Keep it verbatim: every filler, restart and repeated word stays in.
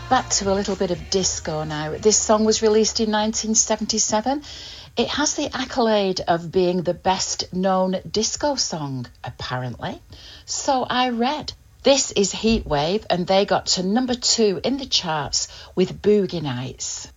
Back to a little bit of disco now. This song was released in nineteen seventy-seven. It has the accolade of being the best known disco song, apparently. So I read. This is Heatwave, and they got to number two in the charts with Boogie Nights.